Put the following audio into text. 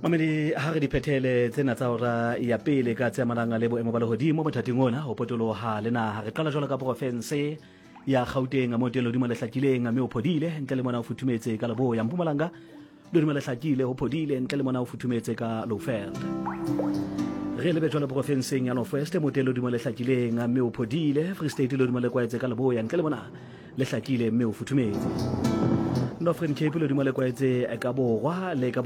Mamedi ha re diphethele tsena tsa ora ya pele ka tse amanang le boemo ba lehodimo mothating ona ho potoloha le naha re qala jwalo ka profense ya Gauteng mo telo dimo le hlakileng mme o phodile ntle le mona o futhumetse ka lebo ya Mpumalanga dimo le hlakile ho phodile ntle le mona o futhumetse ka Lowveld re lebe jwalo profenseng ya North West mo telo dimo le hlakileng mme o phodile Free State le dimo le kwaetse ka lebo ya ntle le mona le hlakile mme o futhumetse Northern Cape le dimo le kwaetse ka borwa le ka